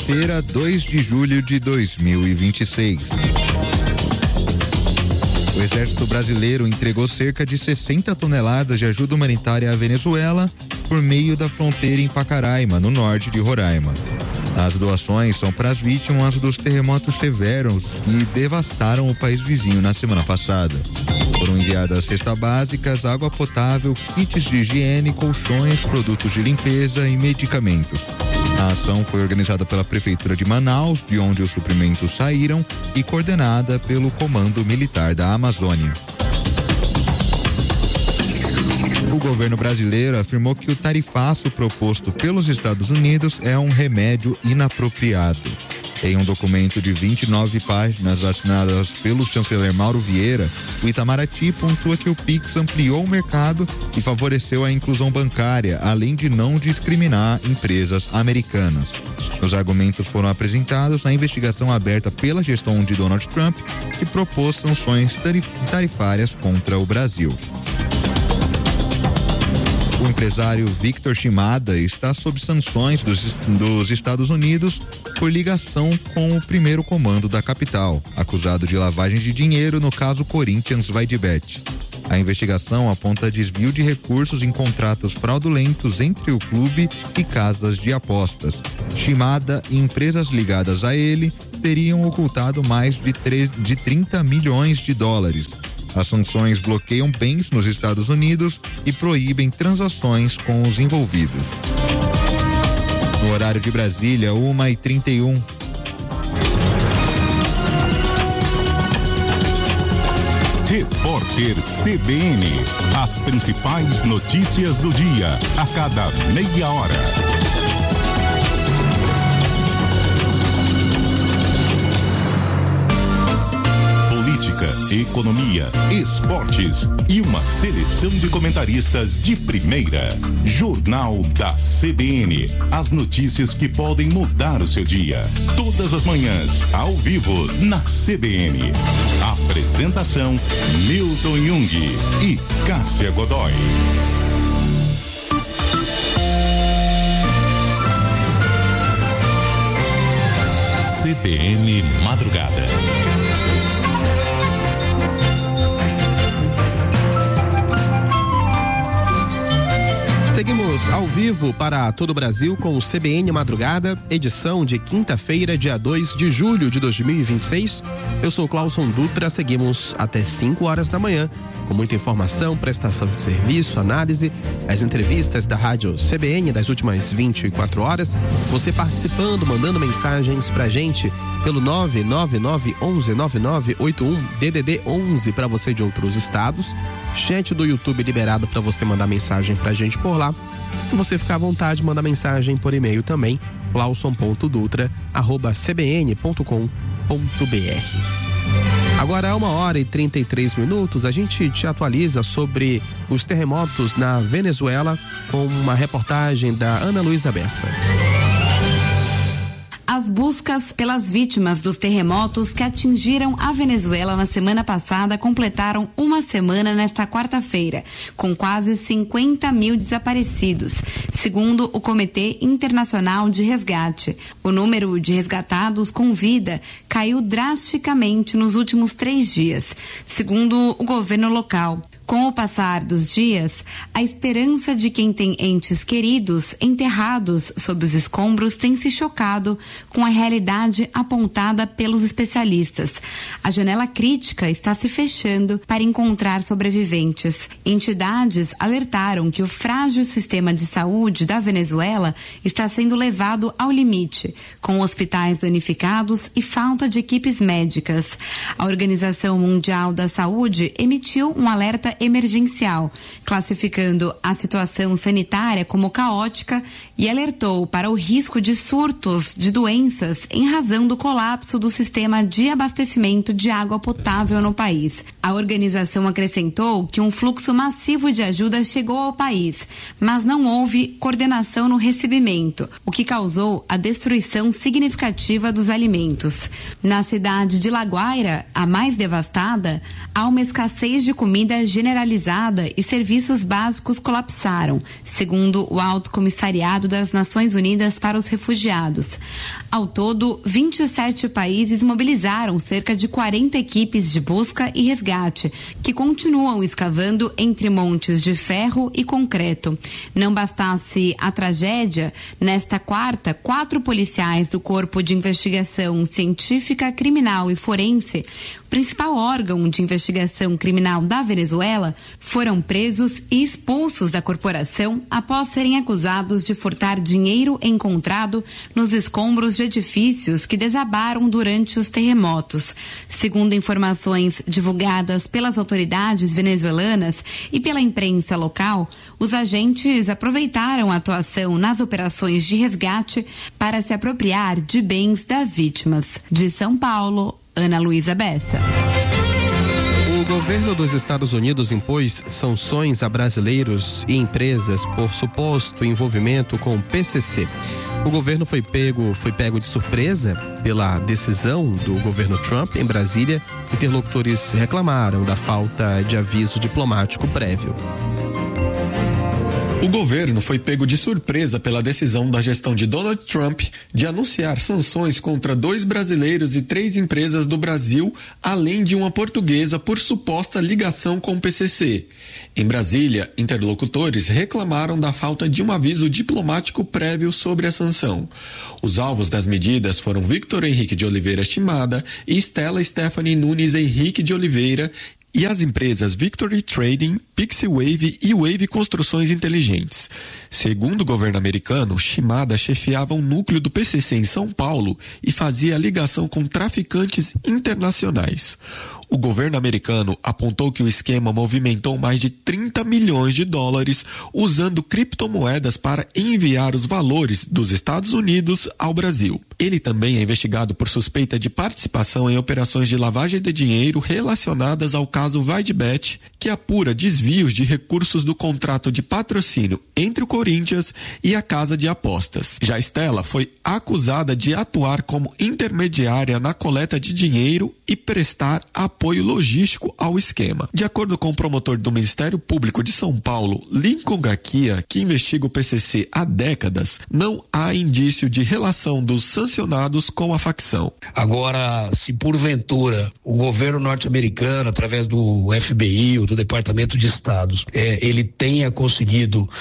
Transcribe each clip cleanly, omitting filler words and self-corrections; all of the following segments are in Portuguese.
quinta-feira, 2 de julho de 2026. O Exército Brasileiro entregou cerca de 60 toneladas de ajuda humanitária à Venezuela por meio da fronteira em Pacaraima, no norte de Roraima. As doações são para as vítimas dos terremotos severos que devastaram o país vizinho na semana passada. Foram enviadas cestas básicas, água potável, kits de higiene, colchões, produtos de limpeza e medicamentos. A ação foi organizada pela Prefeitura de Manaus, de onde os suprimentos saíram, e coordenada pelo Comando Militar da Amazônia. O governo brasileiro afirmou que o tarifaço proposto pelos Estados Unidos é um remédio inapropriado. Em um documento de 29 páginas assinadas pelo chanceler Mauro Vieira, o Itamaraty pontua que o Pix ampliou o mercado e favoreceu a inclusão bancária, além de não discriminar empresas americanas. Os argumentos foram apresentados na investigação aberta pela gestão de Donald Trump, que propôs sanções tarifárias contra o Brasil. O empresário Victor Shimada está sob sanções dos Estados Unidos por ligação com o primeiro comando da capital, acusado de lavagem de dinheiro no caso Corinthians Vaidebet. A investigação aponta desvio de recursos em contratos fraudulentos entre o clube e casas de apostas. Shimada e empresas ligadas a ele teriam ocultado mais de 30 milhões de dólares. As sanções bloqueiam bens nos Estados Unidos e proíbem transações com os envolvidos. No horário de Brasília, 1h31. Repórter CBN. As principais notícias do dia, a cada meia hora. Economia, esportes e uma seleção de comentaristas de primeira. Jornal da CBN. As notícias que podem mudar o seu dia. Todas as manhãs, ao vivo, na CBN. Apresentação: Milton Jung e Cássia Godoy. CBN Madrugada. Seguimos ao vivo para todo o Brasil com o CBN Madrugada, edição de quinta-feira, dia 2 de julho de 2026. Eu sou Clauson Dutra, seguimos até 5 horas da manhã, com muita informação, prestação de serviço, análise, as entrevistas da rádio CBN das últimas 24 horas, você participando, mandando mensagens pra gente pelo 999119981, DDD 11 para você de outros estados. Chat do YouTube liberado para você mandar mensagem pra gente por lá. Se você ficar à vontade, manda mensagem por e-mail também, clauson.dutra@cbn.com.br. Agora, 1h33, a gente te atualiza sobre os terremotos na Venezuela com uma reportagem da Ana Luísa Bessa. As buscas pelas vítimas dos terremotos que atingiram a Venezuela na semana passada completaram uma semana nesta quarta-feira, com quase 50 mil desaparecidos, segundo o Comitê Internacional de Resgate. O número de resgatados com vida caiu drasticamente nos últimos 3 dias, segundo o governo local. Com o passar dos dias, a esperança de quem tem entes queridos enterrados sob os escombros tem se chocado com a realidade apontada pelos especialistas. A janela crítica está se fechando para encontrar sobreviventes. Entidades alertaram que o frágil sistema de saúde da Venezuela está sendo levado ao limite, com hospitais danificados e falta de equipes médicas. A Organização Mundial da Saúde emitiu um alerta emergencial, classificando a situação sanitária como caótica e alertou para o risco de surtos de doenças em razão do colapso do sistema de abastecimento de água potável no país. A organização acrescentou que um fluxo massivo de ajuda chegou ao país, mas não houve coordenação no recebimento, o que causou a destruição significativa dos alimentos. Na cidade de La Guaira, a mais devastada, há uma escassez de comida generalizada generalizada e serviços básicos colapsaram, segundo o Alto Comissariado das Nações Unidas para os Refugiados. Ao todo, 27 países mobilizaram cerca de 40 equipes de busca e resgate, que continuam escavando entre montes de ferro e concreto. Não bastasse a tragédia, nesta quarta, 4 policiais do Corpo de Investigação Científica, Criminal e Forense, principal órgão de investigação criminal da Venezuela, foram presos e expulsos da corporação após serem acusados de furtar dinheiro encontrado nos escombros de edifícios que desabaram durante os terremotos. Segundo informações divulgadas pelas autoridades venezuelanas e pela imprensa local, os agentes aproveitaram a atuação nas operações de resgate para se apropriar de bens das vítimas. De São Paulo, Ana Luísa Bessa. O governo dos Estados Unidos impôs sanções a brasileiros e empresas por suposto envolvimento com o PCC. O governo foi pego de surpresa pela decisão do governo Trump em Brasília. Interlocutores reclamaram da falta de aviso diplomático prévio. O governo foi pego de surpresa pela decisão da gestão de Donald Trump de anunciar sanções contra 2 brasileiros e 3 empresas do Brasil, além de uma portuguesa por suposta ligação com o PCC. Em Brasília, interlocutores reclamaram da falta de um aviso diplomático prévio sobre a sanção. Os alvos das medidas foram Victor Henrique de Oliveira Shimada e Stella Stephanie Nunes Henrique de Oliveira, e as empresas Victory Trading, Pixie Wave e Wave Construções Inteligentes. Segundo o governo americano, Shimada chefiava um núcleo do PCC em São Paulo e fazia ligação com traficantes internacionais. O governo americano apontou que o esquema movimentou mais de 30 milhões de dólares usando criptomoedas para enviar os valores dos Estados Unidos ao Brasil. Ele também é investigado por suspeita de participação em operações de lavagem de dinheiro relacionadas ao caso Vaidbet, que apura desvios de recursos do contrato de patrocínio entre o Corinthians e a casa de apostas. Já Stella foi acusada de atuar como intermediária na coleta de dinheiro e prestar apoio logístico ao esquema. De acordo com o promotor do Ministério Público de São Paulo, Lincoln Garcia, que investiga o PCC há décadas, não há indício de relação dos sancionados com a facção. Agora, se porventura o governo norte-americano, através do FBI ou do Departamento de Estado, ele tenha conseguido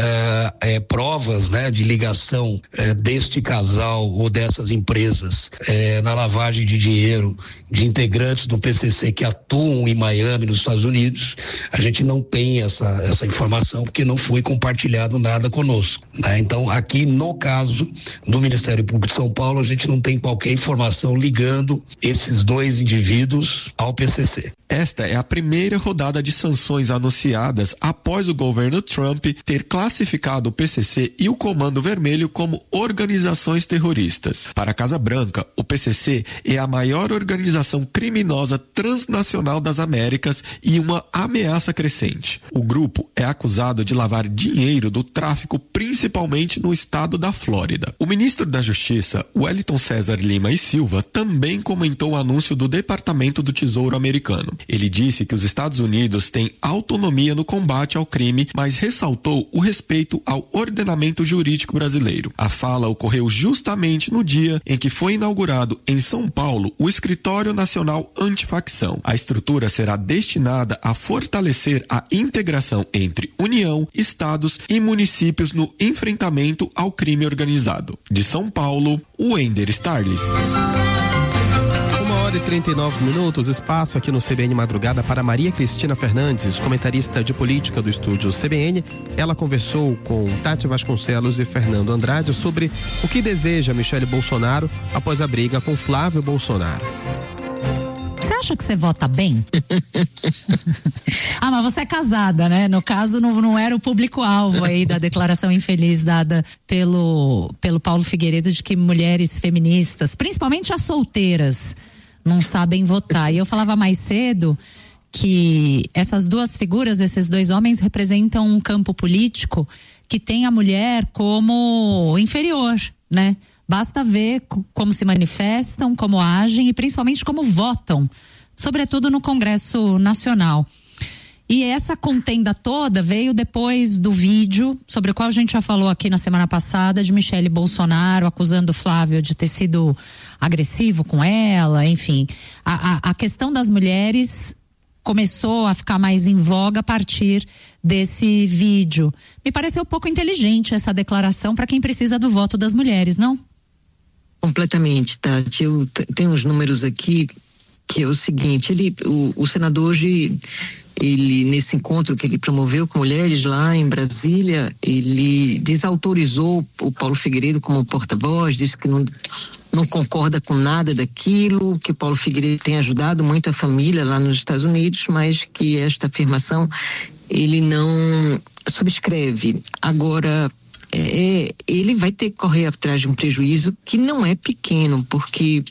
provas, né, de ligação deste casal ou dessas empresas na lavagem de dinheiro de integrantes do PCC que atuam em Miami, nos Estados Unidos, a gente não tem essa informação porque não foi compartilhado nada conosco, né? Então, aqui no caso do Ministério Público de São Paulo, a gente não tem qualquer informação ligando esses 2 indivíduos ao PCC. Esta é a primeira rodada de sanções anunciadas após o governo Trump ter classificado o PCC e o Comando Vermelho como organizações terroristas. Para a Casa Branca, o PCC é a maior organização criminosa transnacional das Américas e uma ameaça crescente. O grupo é acusado de lavar dinheiro do tráfico principalmente no estado da Flórida. O ministro da Justiça, Wellington César Lima e Silva, também comentou o anúncio do Departamento do Tesouro americano. Ele disse que os Estados Unidos têm autonomia no combate ao crime, mas ressaltou o respeito ao ordenamento jurídico brasileiro. A fala ocorreu justamente no dia em que foi inaugurado em São Paulo o Escritório Nacional Antifacção. A estrutura será destinada a fortalecer a integração entre União, estados e municípios no enfrentamento ao crime organizado. De São Paulo, Wender Starles. 1h39, espaço aqui no CBN Madrugada para Maria Cristina Fernandes, comentarista de política do estúdio CBN. Ela conversou com Tati Vasconcelos e Fernando Andrade sobre o que deseja Michele Bolsonaro após a briga com Flávio Bolsonaro. Você acha que você vota bem? Mas você é casada, né? No caso, não era o público-alvo aí da declaração infeliz dada pelo Paulo Figueiredo de que mulheres feministas, principalmente as solteiras, não sabem votar. E eu falava mais cedo que essas 2 figuras, esses 2 homens, representam um campo político que tem a mulher como inferior, né? Basta ver como se manifestam, como agem e principalmente como votam, sobretudo no Congresso Nacional. E essa contenda toda veio depois do vídeo, sobre o qual a gente já falou aqui na semana passada, de Michele Bolsonaro acusando o Flávio de ter sido agressivo com ela, enfim. A questão das mulheres começou a ficar mais em voga a partir desse vídeo. Me pareceu um pouco inteligente essa declaração para quem precisa do voto das mulheres, não? Completamente, Tati. Eu tenho uns números aqui que é o seguinte, o senador hoje, ele, nesse encontro que ele promoveu com mulheres lá em Brasília, ele desautorizou o Paulo Figueiredo como porta-voz, disse que não concorda com nada daquilo, que o Paulo Figueiredo tem ajudado muito a família lá nos Estados Unidos, mas que esta afirmação ele não subscreve. Agora, ele vai ter que correr atrás de um prejuízo que não é pequeno, porque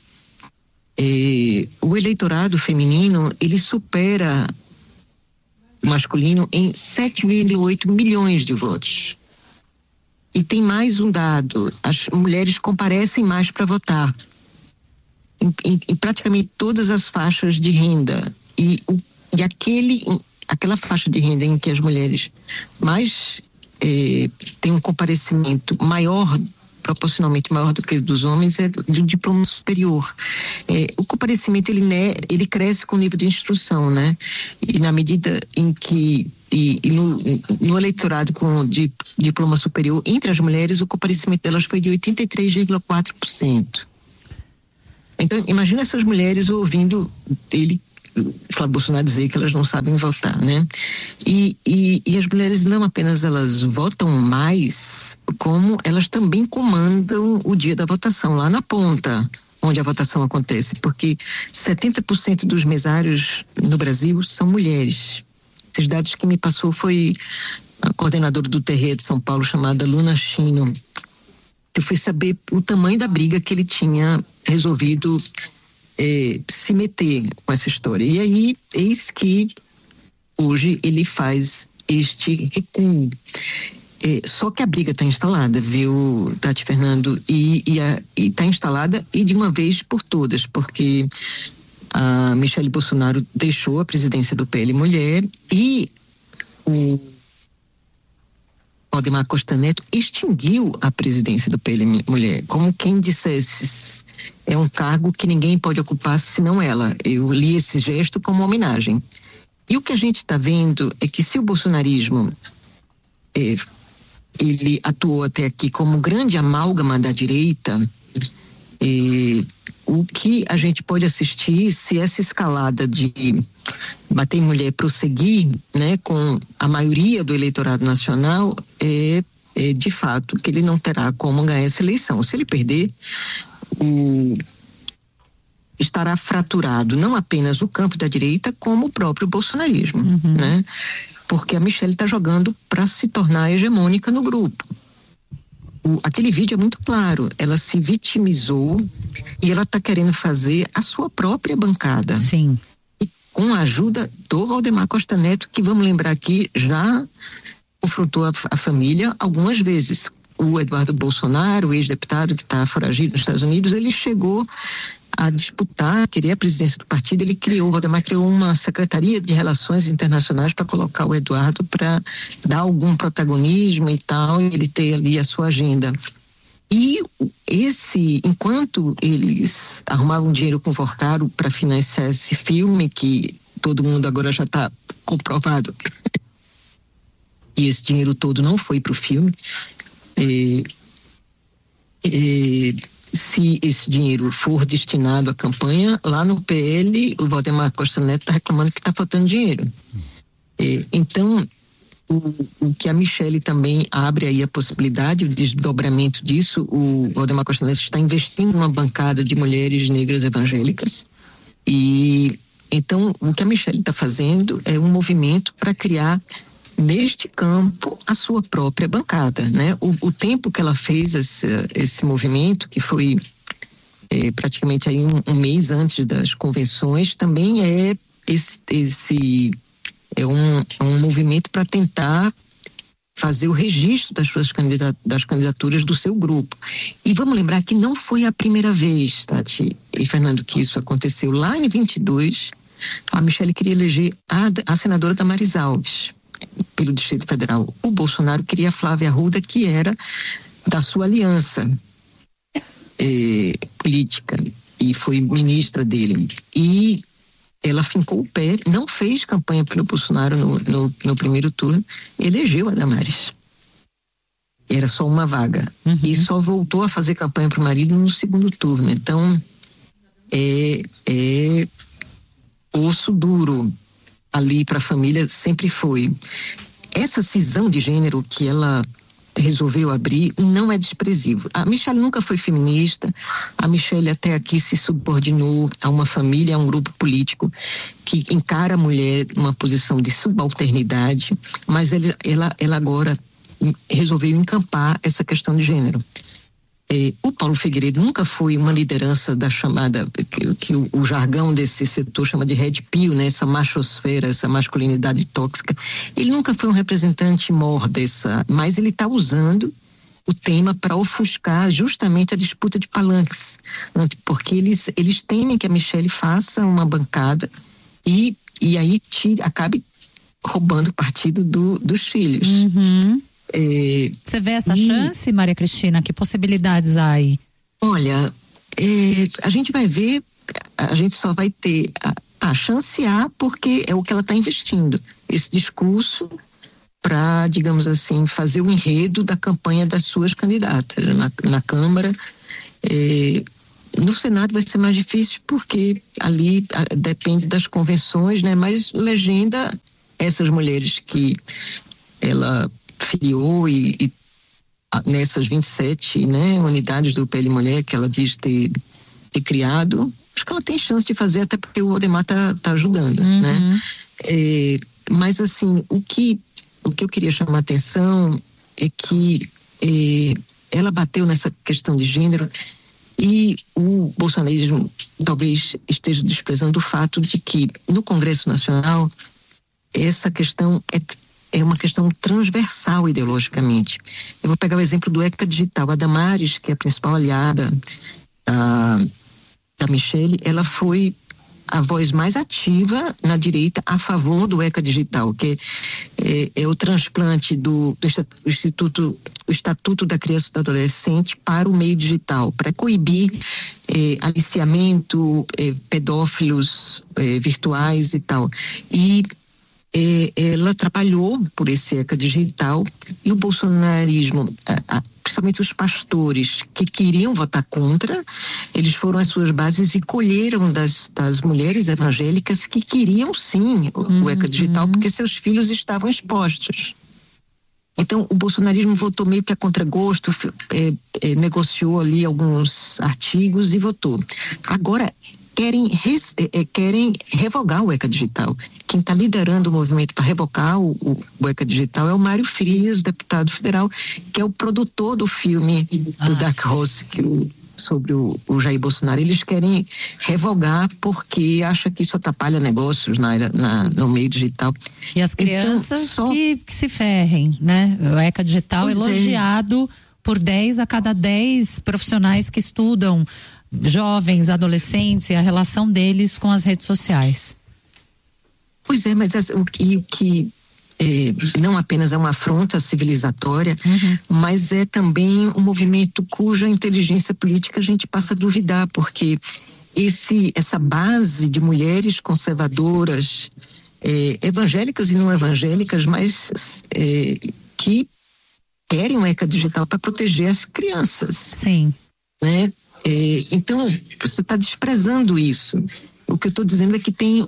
o eleitorado feminino, ele supera o masculino em 7,8 milhões de votos. E tem mais um dado, as mulheres comparecem mais para votar em praticamente todas as faixas de renda. E aquela faixa de renda em que as mulheres mais têm um comparecimento maior, proporcionalmente maior do que o dos homens, é de diploma superior. O comparecimento ele cresce com o nível de instrução, né? E na medida em que no eleitorado com diploma superior, entre as mulheres, o comparecimento delas foi de 83,4%. Então, imagina essas mulheres ouvindo Flávio Bolsonaro dizer que elas não sabem votar, né? E as mulheres não apenas elas votam mais, como elas também comandam o dia da votação, lá na ponta onde a votação acontece, porque 70% dos mesários no Brasil são mulheres. Esses dados que me passou foi a coordenadora do TRE de São Paulo, chamada Luna Chino. Eu fui saber o tamanho da briga que ele tinha resolvido se meter com essa história. E aí, eis que hoje ele faz este recuo. Só que a briga está instalada, viu, Tati, Fernando? E está instalada e de uma vez por todas, porque a Michele Bolsonaro deixou a presidência do PL Mulher e o Valdemar Costa Neto extinguiu a presidência do PL Mulher, como quem dissesse, é um cargo que ninguém pode ocupar senão ela. Eu li esse gesto como homenagem. E o que a gente está vendo é que se o bolsonarismo ele atuou até aqui como grande amálgama da direita, o que a gente pode assistir, se essa escalada de bater em mulher prosseguir, né, com a maioria do eleitorado nacional, de fato que ele não terá como ganhar essa eleição. Se ele perder, estará fraturado não apenas o campo da direita, como o próprio bolsonarismo, né? Porque a Michele está jogando para se tornar hegemônica no grupo. Aquele vídeo é muito claro, ela se vitimizou e ela está querendo fazer a sua própria bancada. Sim. E com a ajuda do Valdemar Costa Neto, que vamos lembrar aqui, já confrontou a família algumas vezes. O Eduardo Bolsonaro, o ex-deputado que está foragido nos Estados Unidos, ele chegou a disputar, queria a presidência do partido, o Valdemar criou uma secretaria de relações internacionais para colocar o Eduardo para dar algum protagonismo e tal, e ele ter ali a sua agenda. E enquanto eles arrumavam dinheiro com o Vorcaro para financiar esse filme, que todo mundo agora já está comprovado, e esse dinheiro todo não foi para o filme, se esse dinheiro for destinado à campanha, lá no PL, o Valdemar Costa Neto está reclamando que está faltando dinheiro. Então, o que a Michele também abre aí a possibilidade de desdobramento disso, o Valdemar Costa Neto está investindo numa bancada de mulheres negras evangélicas. E então, o que a Michele está fazendo é um movimento para criar neste campo a sua própria bancada, né? O tempo que ela fez esse movimento, que foi praticamente aí um mês antes das convenções, também é um movimento para tentar fazer o registro das candidaturas do seu grupo. E vamos lembrar que não foi a primeira vez, Tati e Fernando, que isso aconteceu. Lá em 22, A Michele queria eleger a senadora Damares Alves pelo Distrito Federal. O Bolsonaro queria a Flávia Arruda, que era da sua aliança política e foi ministra dele. E ela fincou o pé, não fez campanha pelo Bolsonaro no primeiro turno, elegeu a Damares. Era só uma vaga. E só voltou a fazer campanha para o marido no segundo turno. Então, é osso duro ali para a família, sempre foi. Essa cisão de gênero que ela resolveu abrir não é desprezível. A Michele nunca foi feminista, a Michele até aqui se subordinou a uma família, a um grupo político que encara a mulher numa posição de subalternidade, mas ela agora resolveu encampar essa questão de gênero. O Paulo Figueiredo nunca foi uma liderança da chamada, que o jargão desse setor chama de red pill, né? Essa machosfera, essa masculinidade tóxica. Ele nunca foi um representante mor dessa, mas ele está usando o tema para ofuscar justamente a disputa de palanques, porque eles temem que a Michele faça uma bancada e aí acabe roubando partido dos filhos. Você vê essa chance, Maria Cristina? Que possibilidades há aí? Olha, a gente vai ver, a gente só vai ter a chance porque é o que ela está investindo. Esse discurso para, digamos assim, fazer o enredo da campanha das suas candidatas na Câmara. No Senado vai ser mais difícil porque ali depende das convenções, né? Mas legenda essas mulheres que ela filiou e nessas 27, né, unidades do PL Mulher que ela diz ter criado, acho que ela tem chance de fazer, até porque o Odemar tá ajudando, né? Mas assim, o que eu queria chamar a atenção é que ela bateu nessa questão de gênero e o bolsonarismo talvez esteja desprezando o fato de que no Congresso Nacional essa questão é uma questão transversal ideologicamente. Eu vou pegar o exemplo do ECA Digital. A Damares, que é a principal aliada da Michele, ela foi a voz mais ativa na direita a favor do ECA Digital, que é o transplante do Estatuto da Criança e do Adolescente para o meio digital, para coibir aliciamento, pedófilos virtuais e tal. E ela trabalhou por esse ECA Digital e o bolsonarismo, principalmente os pastores que queriam votar contra, eles foram às suas bases e colheram das mulheres evangélicas que queriam sim o ECA Digital porque seus filhos estavam expostos. Então o bolsonarismo votou meio que a contragosto, negociou ali alguns artigos e votou. Agora querem revogar o ECA Digital. Quem está liderando o movimento para revogar o ECA Digital é o Mário Frias, deputado federal, que é o produtor do filme do Dark Horse sobre o Jair Bolsonaro. Eles querem revogar porque acham que isso atrapalha negócios no meio digital. E as crianças que se ferrem, né? O ECA Digital elogiado por 10 a cada 10 profissionais que estudam jovens, adolescentes e a relação deles com as redes sociais. Pois é, mas o que não apenas é uma afronta civilizatória, mas é também um movimento cuja inteligência política a gente passa a duvidar, porque essa base de mulheres conservadoras, evangélicas e não evangélicas, mas que querem um ECA Digital para proteger as crianças. Sim. Né? Então, você está desprezando isso. O que eu estou dizendo é que tem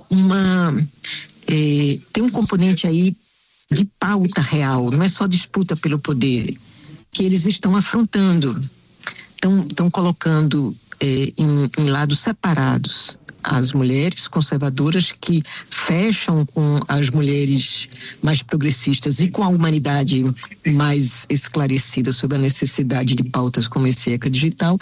um componente aí de pauta real, não é só disputa pelo poder, que eles estão afrontando, estão colocando em lados separados as mulheres conservadoras que fecham com as mulheres mais progressistas e com a humanidade mais esclarecida sobre a necessidade de pautas como esse ECA Digital,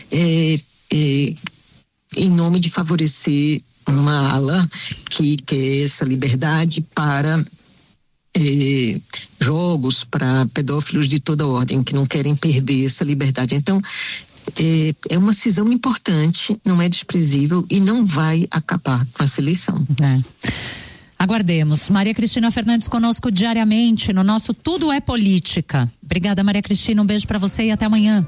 em nome de favorecer uma ala que quer essa liberdade para jogos, para pedófilos de toda ordem, que não querem perder essa liberdade. Então, é uma cisão importante, não é desprezível e não vai acabar com essa eleição. Aguardemos. Maria Cristina Fernandes conosco diariamente no nosso Tudo é Política. Obrigada, Maria Cristina, um beijo para você e até amanhã.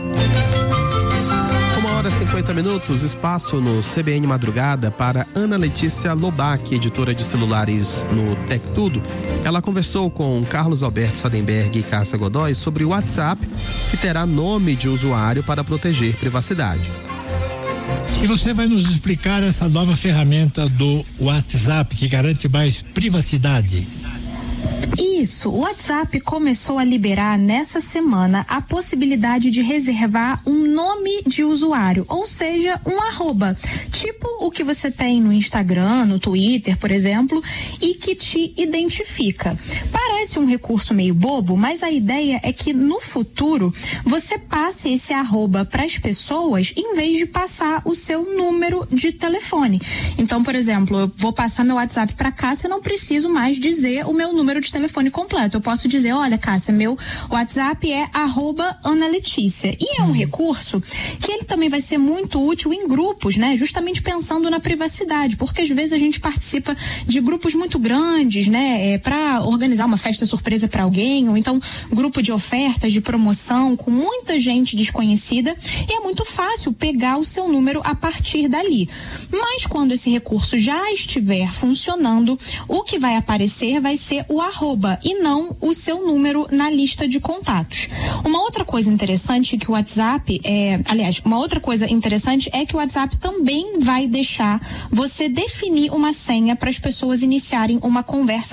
1h50, espaço no CBN Madrugada para Ana Letícia Lobac, editora de celulares no Tec Tudo. Ela conversou com Carlos Alberto Sadenberg e Cássia Godoy sobre o WhatsApp, que terá nome de usuário para proteger privacidade. E você vai nos explicar essa nova ferramenta do WhatsApp que garante mais privacidade. Isso, o WhatsApp começou a liberar nessa semana a possibilidade de reservar um nome de usuário, ou seja, um arroba, tipo o que você tem no Instagram, no Twitter, por exemplo, e que te identifica. Parece um recurso meio bobo, mas a ideia é que no futuro você passe esse arroba para as pessoas em vez de passar o seu número de telefone. Então, por exemplo, eu vou passar meu WhatsApp para Cássia, não preciso mais dizer o meu número de telefone completo. Eu posso dizer, olha, Cássia, meu WhatsApp é @AnaLetícia. E é um recurso que ele também vai ser muito útil em grupos, né? Justamente pensando na privacidade, porque às vezes a gente participa de grupos muito grandes, né? Para organizar uma festa surpresa para alguém, ou então grupo de ofertas, de promoção, com muita gente desconhecida, e é muito fácil pegar o seu número a partir dali. Mas quando esse recurso já estiver funcionando, o que vai aparecer vai ser o arroba e não o seu número na lista de contatos. Uma outra coisa interessante que o WhatsApp é que o WhatsApp também vai deixar você definir uma senha para as pessoas iniciarem uma conversa